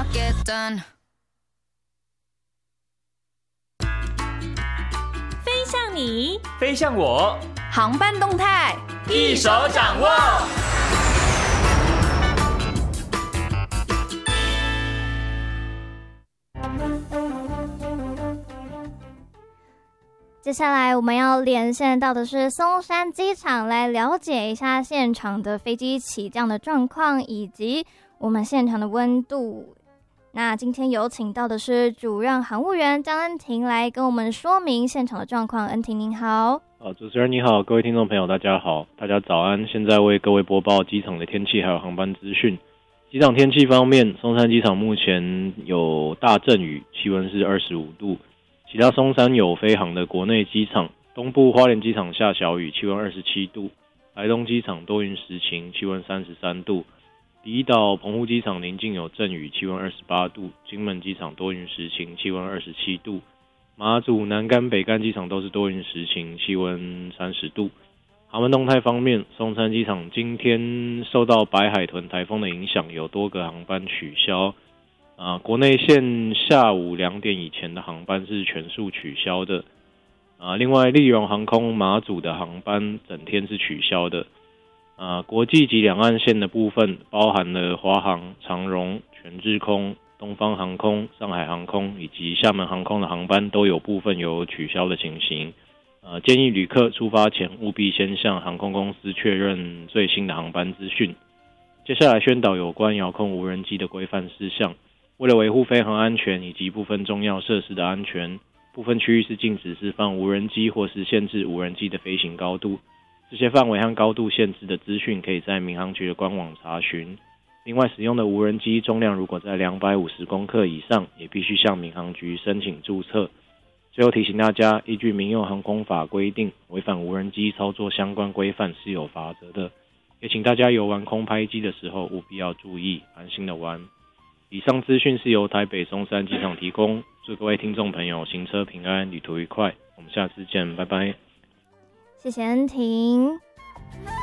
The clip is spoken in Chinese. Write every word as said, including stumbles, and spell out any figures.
get done。 飞向你， 飞向我， 航班动态一手掌握。 接下来我们要连线到的是松山机场，来了解一下现场的飞机起降的状况以及我们现场的温度。那今天有请到的是主任航务员张恩婷来跟我们说明现场的状况。恩婷您好。 好，主持人你好，各位听众朋友大家好，大家早安。现在为各位播报机场的天气还有航班资讯。机场天气方面，松山机场目前有大阵雨，气温是二十五度。其他松山有飞航的国内机场，东部花莲机场下小雨，气温二十七度；台东机场多云时晴，气温三十三度；离岛澎湖机场临近有阵雨，气温二十八度；金门机场多云时晴，气温二十七度；马祖、南竿、北竿机场都是多云时晴，气温三十度。航班动态方面，松山机场今天受到白海豚台风的影响，有多个航班取消。啊，国内线下午两点以前的航班是全数取消的。啊，另外立荣航空马祖的航班整天是取消的。啊，国际及两岸线的部分包含了华航、长荣、全日空、东方航空、上海航空以及厦门航空的航班都有部分有取消的情形。呃，建议旅客出发前务必先向航空公司确认最新的航班资讯。接下来宣导有关遥控无人机的规范事项。为了维护飞航安全以及部分重要设施的安全，部分区域是禁止释放无人机或是限制无人机的飞行高度。这些范围和高度限制的资讯可以在民航局的官网查询。另外，使用的无人机重量如果在两百五十公克以上，也必须向民航局申请注册。最后提醒大家，依据民用航空法规定，违反无人机操作相关规范是有罚则的。也请大家游玩空拍机的时候务必要注意，安心的玩。以上资讯是由台北松山机场提供，祝各位听众朋友行车平安，旅途愉快。我们下次见，拜拜。 谢谢恩婷。